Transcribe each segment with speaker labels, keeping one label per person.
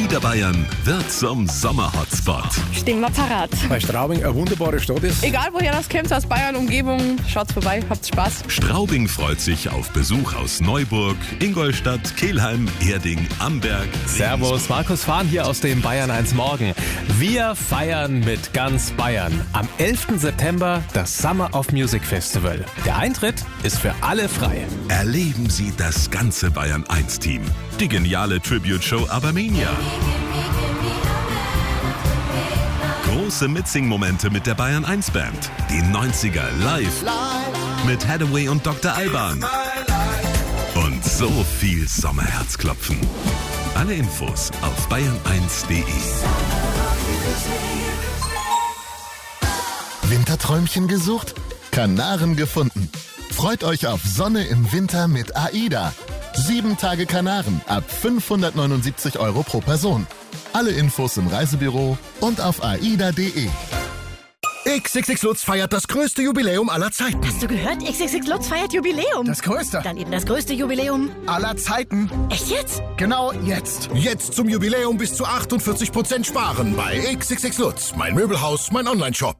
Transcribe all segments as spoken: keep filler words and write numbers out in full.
Speaker 1: Niederbayern wird zum Sommerhotspot.
Speaker 2: Stehen wir parat.
Speaker 3: Weil Straubing eine wunderbare Stadt ist.
Speaker 2: Egal woher das kommt, aus Bayern, Umgebung, schaut's vorbei, habt's Spaß.
Speaker 1: Straubing freut sich auf Besuch aus Neuburg, Ingolstadt, Kelheim, Erding, Amberg.
Speaker 4: Servus, Markus Fahn hier aus dem Bayern eins Morgen. Wir feiern mit ganz Bayern. Am elften September das Summer of Music Festival. Der Eintritt ist für alle frei.
Speaker 1: Erleben Sie das ganze Bayern eins Team. Die geniale Tribute-Show Abermania. Große Mitsing-Momente mit der Bayern eins Band. Die neunziger live mit Hathaway und Doktor Alban. Und so viel Sommerherzklopfen. Alle Infos auf bayern eins punkt de.
Speaker 5: Winterträumchen gesucht? Kanaren gefunden. Freut euch auf Sonne im Winter mit AIDA. Sieben Tage Kanaren ab fünfhundertneunundsiebzig Euro pro Person. Alle Infos im Reisebüro und auf aida punkt de.
Speaker 6: X X X Lutz feiert das größte Jubiläum aller Zeiten.
Speaker 7: Hast du gehört? X X X Lutz feiert Jubiläum.
Speaker 6: Das größte.
Speaker 7: Dann eben das größte Jubiläum
Speaker 6: aller Zeiten.
Speaker 7: Echt jetzt?
Speaker 6: Genau jetzt. Jetzt zum Jubiläum bis zu achtundvierzig Prozent sparen bei X X X Lutz. Mein Möbelhaus, mein Onlineshop.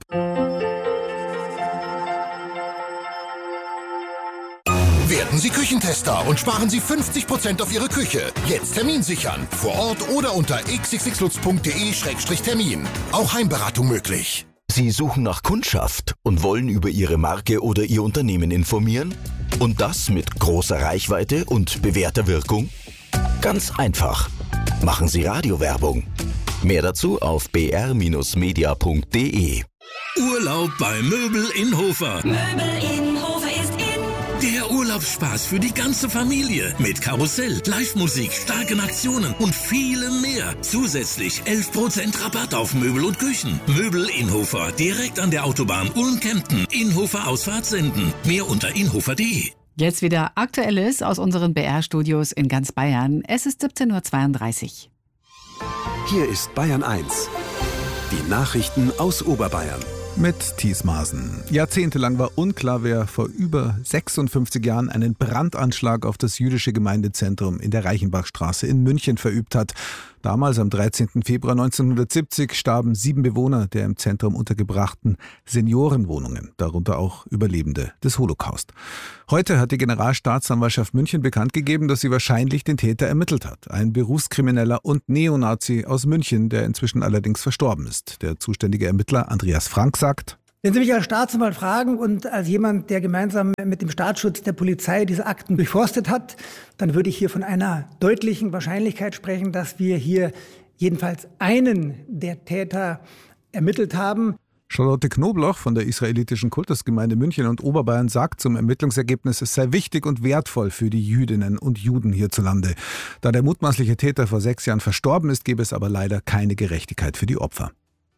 Speaker 6: Werden Sie Küchentester und sparen Sie fünfzig Prozent auf Ihre Küche. Jetzt Termin sichern. Vor Ort oder unter x x x lutz punkt de Schrägstrich Termin. Auch Heimberatung möglich.
Speaker 8: Sie suchen nach Kundschaft und wollen über Ihre Marke oder Ihr Unternehmen informieren? Und das mit großer Reichweite und bewährter Wirkung? Ganz einfach. Machen Sie Radiowerbung. Mehr dazu auf b r Bindestrich media punkt de.
Speaker 1: Urlaub bei Möbel Inhofer.
Speaker 9: Möbel Inhofer ist in.
Speaker 1: Der Urlaubsspaß für die ganze Familie. Mit Karussell, Live-Musik, starken Aktionen und vielem mehr. Zusätzlich elf Prozent Rabatt auf Möbel und Küchen. Möbel Inhofer, direkt an der Autobahn Ulm-Kempten. Inhofer Ausfahrt senden. Mehr unter inhofer punkt de.
Speaker 10: Jetzt wieder Aktuelles aus unseren B R-Studios in ganz Bayern. Es ist siebzehn Uhr zweiunddreißig.
Speaker 11: Hier ist Bayern eins. Die Nachrichten aus Oberbayern.
Speaker 12: Mit Thies Maaßen. Jahrzehntelang war unklar, wer vor über sechsundfünfzig Jahren einen Brandanschlag auf das jüdische Gemeindezentrum in der Reichenbachstraße in München verübt hat. Damals, am dreizehnten Februar neunzehnhundertsiebzig, starben sieben Bewohner der im Zentrum untergebrachten Seniorenwohnungen, darunter auch Überlebende des Holocaust. Heute hat die Generalstaatsanwaltschaft München bekannt gegeben, dass sie wahrscheinlich den Täter ermittelt hat. Ein Berufskrimineller und Neonazi aus München, der inzwischen allerdings verstorben ist. Der zuständige Ermittler Andreas Frank sagt:
Speaker 13: Wenn Sie mich als Staatsanwalt fragen und als jemand, der gemeinsam mit dem Staatsschutz der Polizei diese Akten durchforstet hat, dann würde ich hier von einer deutlichen Wahrscheinlichkeit sprechen, dass wir hier jedenfalls einen der Täter ermittelt haben.
Speaker 12: Charlotte Knobloch von der israelitischen Kultusgemeinde München und Oberbayern sagt zum Ermittlungsergebnis, es sei wichtig und wertvoll für die Jüdinnen und Juden hierzulande. Da der mutmaßliche Täter vor sechs Jahren verstorben ist, gäbe es aber leider keine Gerechtigkeit für die Opfer.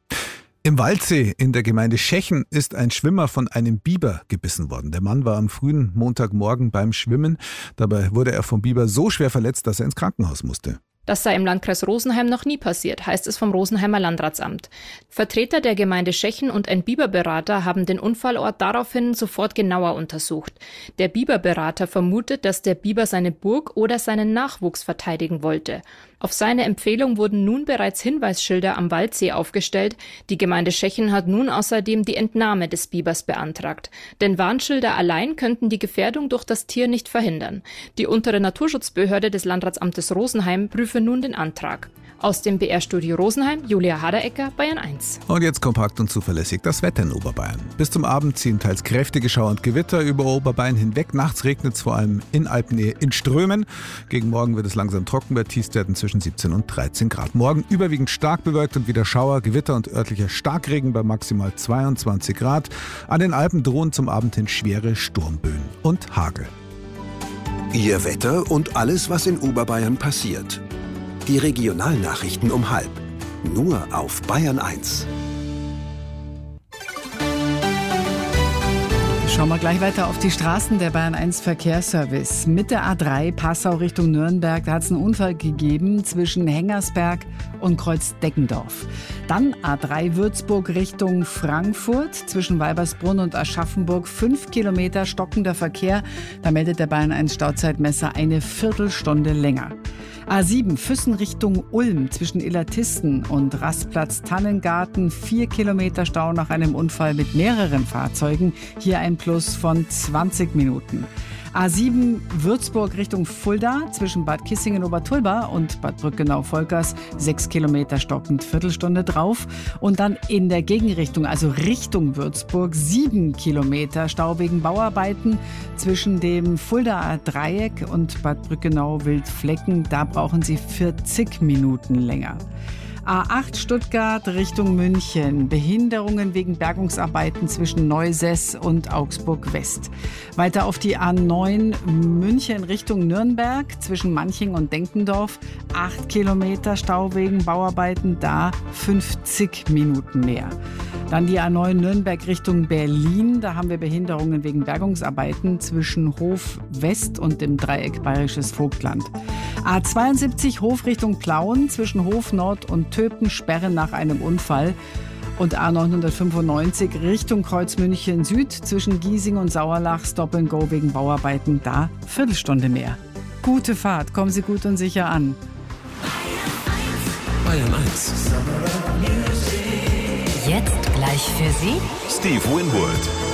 Speaker 12: Im Waldsee in der Gemeinde Schechen ist ein Schwimmer von einem Biber gebissen worden. Der Mann war am frühen Montagmorgen beim Schwimmen. Dabei wurde er vom Biber so schwer verletzt, dass er ins Krankenhaus musste.
Speaker 14: Das sei im Landkreis Rosenheim noch nie passiert, heißt es vom Rosenheimer Landratsamt. Vertreter der Gemeinde Schechen und ein Biberberater haben den Unfallort daraufhin sofort genauer untersucht. Der Biberberater vermutet, dass der Biber seine Burg oder seinen Nachwuchs verteidigen wollte. Auf seine Empfehlung wurden nun bereits Hinweisschilder am Waldsee aufgestellt. Die Gemeinde Schechen hat nun außerdem die Entnahme des Bibers beantragt. Denn Warnschilder allein könnten die Gefährdung durch das Tier nicht verhindern. Die untere Naturschutzbehörde des Landratsamtes Rosenheim prüfe nun den Antrag. Aus dem B R-Studio Rosenheim, Julia Haderecker, Bayern eins.
Speaker 12: Und jetzt kompakt und zuverlässig das Wetter in Oberbayern. Bis zum Abend ziehen teils kräftige Schauer und Gewitter über Oberbayern hinweg. Nachts regnet es vor allem in Alpennähe in Strömen. Gegen Morgen wird es langsam trocken bei Tiefstwerten zwischen siebzehn und dreizehn Grad. Morgen überwiegend stark bewölkt und wieder Schauer, Gewitter und örtlicher Starkregen bei maximal zweiundzwanzig Grad. An den Alpen drohen zum Abend hin schwere Sturmböen und Hagel.
Speaker 11: Ihr Wetter und alles, was in Oberbayern passiert. Die Regionalnachrichten um halb. Nur auf Bayern eins.
Speaker 10: Schauen wir gleich weiter auf die Straßen. Der Bayern eins Verkehrsservice. Mit der A drei Passau Richtung Nürnberg, da hat es einen Unfall gegeben zwischen Hengersberg und Kreuz-Deckendorf. Dann A drei Würzburg Richtung Frankfurt zwischen Weibersbrunn und Aschaffenburg. Fünf Kilometer stockender Verkehr. Da meldet der Bayern eins Stauzeitmesser eine Viertelstunde länger. A sieben Füssen Richtung Ulm zwischen Illertissen und Rastplatz Tannengarten. Vier Kilometer Stau nach einem Unfall mit mehreren Fahrzeugen. Hier ein Plus von zwanzig Minuten. A sieben Würzburg Richtung Fulda zwischen Bad Kissingen-Obertulba und Bad Brückenau-Volkers. Sechs Kilometer stockend, Viertelstunde drauf. Und dann in der Gegenrichtung, also Richtung Würzburg, sieben Kilometer Stau wegen Bauarbeiten zwischen dem Fuldaer Dreieck und Bad Brückenau-Wildflecken. Da brauchen Sie vierzig Minuten länger. A acht Stuttgart Richtung München. Behinderungen wegen Bergungsarbeiten zwischen Neusess und Augsburg West. Weiter auf die A neun München Richtung Nürnberg zwischen Manching und Denkendorf. Acht Kilometer Stau wegen Bauarbeiten, da fünfzig Minuten mehr. Dann die A neun Nürnberg Richtung Berlin. Da haben wir Behinderungen wegen Bergungsarbeiten zwischen Hof West und dem Dreieck Bayerisches Vogtland. A zweiundsiebzig Hof Richtung Plauen zwischen Hof Nord und Töpen Sperren nach einem Unfall. Und A neunhundertfünfundneunzig Richtung Kreuz München Süd zwischen Giesing und Sauerlach Stop and Go wegen Bauarbeiten. Da Viertelstunde mehr. Gute Fahrt, kommen Sie gut und sicher an.
Speaker 1: Bayern eins.
Speaker 15: Jetzt gleich für Sie
Speaker 16: Steve Winwood.